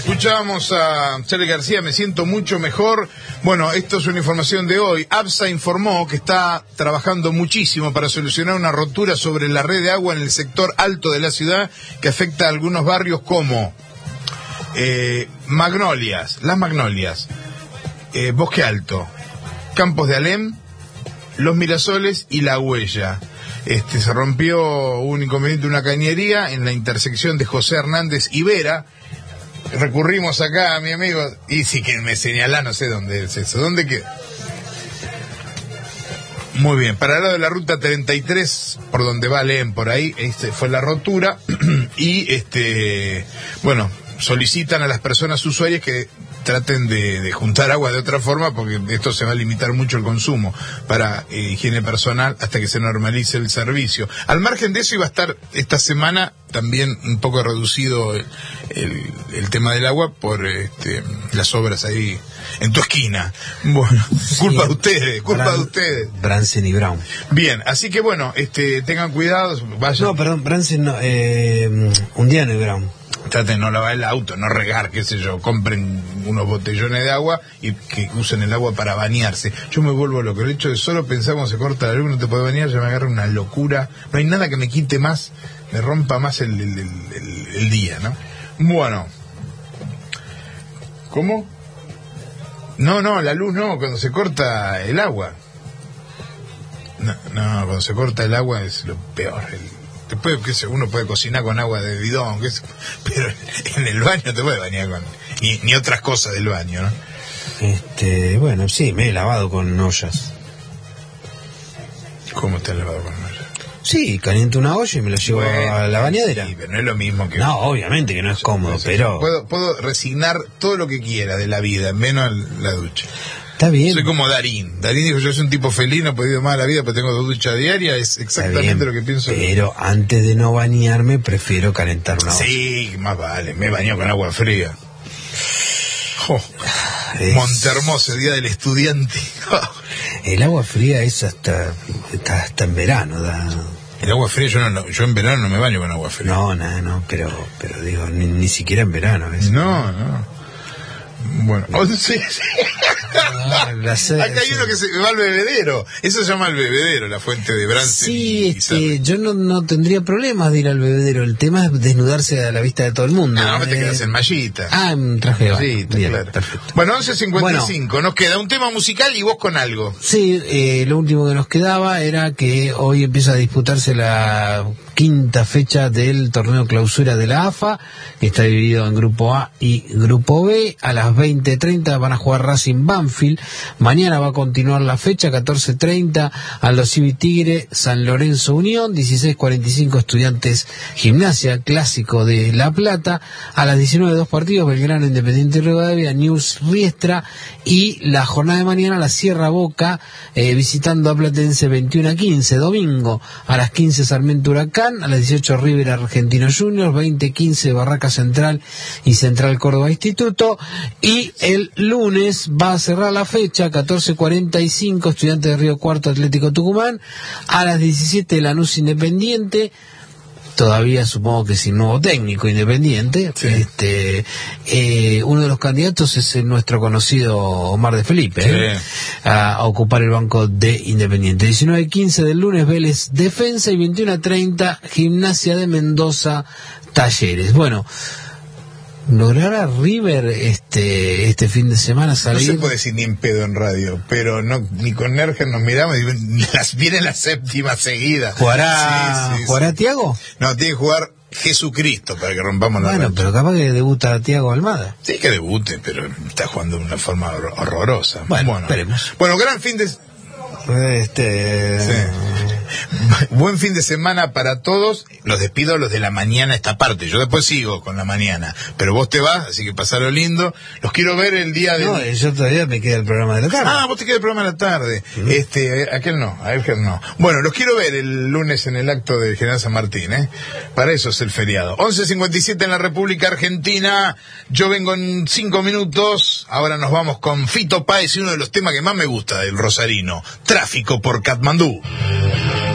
Escuchábamos a Charlie García, me siento mucho mejor. Bueno, esto es una información de hoy. ABSA informó que está trabajando muchísimo para solucionar una rotura sobre la red de agua en el sector alto de la ciudad que afecta a algunos barrios como Las Magnolias, Bosque Alto, Campos de Alem, Los Mirasoles y La Huella. Se rompió un inconveniente, una cañería en la intersección de José Hernández y Vera. Recurrimos acá a mi amigo, y si que me señala, no sé dónde es eso. ¿Dónde queda? Muy bien, para el lado de la ruta 33, por donde va Alem, por ahí, fue la rotura. Y bueno, solicitan a las personas usuarias que traten de juntar agua de otra forma, porque esto se va a limitar mucho el consumo para higiene personal hasta que se normalice el servicio. Al margen de eso, iba a estar esta semana también un poco reducido el tema del agua por las obras ahí en tu esquina. Bueno, sí, culpa de ustedes. Bransen y Brown. Bien, así que bueno, tengan cuidado, vayan. No, perdón, Bransen no, Undiano y Brown. Traten de no lavar el auto, no regar, qué sé yo, compren unos botellones de agua y que usen el agua para bañarse. Yo me vuelvo loco, el hecho de solo pensar cuando se corta la luz no te puede bañar, ya me agarra una locura. No hay nada que me quite más, me rompa más el día, ¿no? Bueno. ¿Cómo? No, la luz no, cuando se corta el agua. No, cuando se corta el agua es lo peor. Después, uno puede cocinar con agua de bidón, pero en el baño te puede bañar con ni otras cosas del baño, ¿no? Bueno, sí, me he lavado con ollas. ¿Cómo te has lavado con ollas? Sí, caliento una olla y me la llevo a la bañadera. Sí, pero no es lo mismo que... No, obviamente que no es cómodo, pero... Puedo resignar todo lo que quiera de la vida, menos la ducha. Está bien. Soy como Darín. Darín dijo, yo soy un tipo feliz, no he podido más la vida, pero tengo 2 duchas diarias. Es exactamente lo que pienso. Pero antes de no bañarme, prefiero calentar una olla. Sí, más vale. Me baño con agua fría. Montehermoso, el día del estudiante. El agua fría es hasta en verano. El agua fría, yo en verano no me baño con agua fría. No, pero digo, ni siquiera en verano. No. Bueno, sí. Acá hay uno que se va al bebedero. Eso se llama el bebedero, la fuente de Bransen. Sí, yo no tendría problemas de ir al bebedero. El tema es desnudarse a la vista de todo el mundo. No, te quedas en mallita. En traje de baño. Sí, claro. Perfecto. Bueno, 11:55, nos queda un tema musical y vos con algo. Sí, lo último que nos quedaba era que hoy empieza a disputarse la 5ª fecha del torneo clausura de la AFA, que está dividido en Grupo A y Grupo B. A las 20:30 van a jugar Racing Banfield. Mañana va a continuar la fecha, 14:30 Aldo Civi Tigre, San Lorenzo Unión, 16:45 Estudiantes Gimnasia, clásico de La Plata. A las 19 2 partidos, Belgrano Independiente Rivadavia, News Riestra, y la jornada de mañana la Sierra Boca visitando a Platense 21:15. Domingo a las 15 Sarmiento Huracán, a las 18 River Argentino Juniors, 20:15 Barraca Central y Central Córdoba Instituto. Y el lunes va a cerrar la fecha, 14:45 Estudiantes de Río Cuarto Atlético Tucumán, a las 17 Lanús Independiente, todavía supongo que sin nuevo técnico Independiente. Sí. Uno de los candidatos es nuestro conocido Omar de Felipe, sí, a ocupar el banco de Independiente. 19:15 del lunes Vélez Defensa y 21:30 Gimnasia de Mendoza Talleres. Bueno, ¿logrará River este fin de semana salir? No se puede decir ni en pedo en radio, pero no, ni con Nerger nos miramos y viene la 7ª seguida. ¿Jugará Thiago? No, tiene que jugar Jesucristo para que rompamos la racha. Bueno, pero capaz que debuta Thiago Almada. Sí, que debute, pero está jugando de una forma horrorosa. Bueno, esperemos. Bueno, gran fin de... Sí. Buen fin de semana para todos. Los despido a los de la mañana esta parte. Yo después sigo con la mañana, pero vos te vas, así que pasalo lindo. Los quiero ver el día de... No, yo todavía me queda el programa de la tarde. Vos te queda el programa de la tarde. Aquel no, a Edgar no. Bueno, los quiero ver el lunes en el acto de General San Martín, Para eso es el feriado. 11:57 en la República Argentina. Yo vengo en 5 minutos. Ahora nos vamos con Fito Páez y uno de los temas que más me gusta del rosarino, Tráfico por Katmandú.